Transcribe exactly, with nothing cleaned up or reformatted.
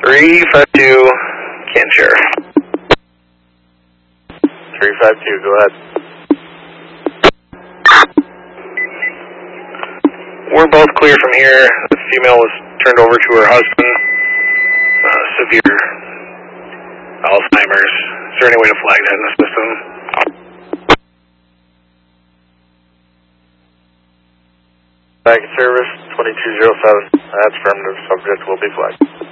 three five two, can sheriff. three five two, go ahead. We're both clear from here. The female was turned over to her husband. Uh, severe Alzheimer's. Is there any way to flag that in the system? Back in service, twenty-two oh seven. That's affirmative. Subject will be flagged.